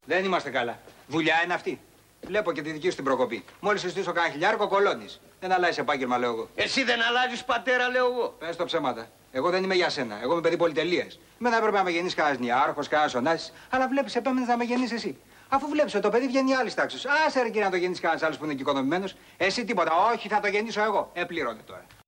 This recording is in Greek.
Δεν είμαστε καλά. Δουλειά είναι αυτή. Βλέπω και τη δική σου την προκοπή. Μόλις σου στήσω κανένα χιλιάρικο, κολώνεις. Δεν αλλάζει επάγγελμα, λέω εγώ. Εσύ δεν αλλάζεις, πατέρα, λέω εγώ. Πες το ψέματα. Εγώ δεν είμαι για σένα. Εγώ είμαι παιδί πολυτελείας. Μένα έπρεπε να με γεννήσει κανένα νιάρχος, κανένα ονάσης. Αλλά βλέπεις, επέμενες να με γεννήσει εσύ. Αφού βλέπεις ότι το παιδί βγαίνει άλλη τάξη. Άσε ρε κύριε να το γεννήσει κανένα άλλο που είναι οικονομημένος. Εσύ τίποτα. Όχι, θα το γεννήσω εγώ. Πλήρωνε τώρα.